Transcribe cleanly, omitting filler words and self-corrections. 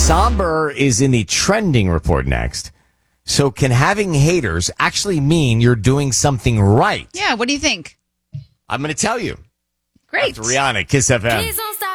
Somber is in the trending report next. So can having haters actually mean you're doing something right? Yeah, what do you think? I'm going to tell you. Great. After Rihanna, Kiss FM.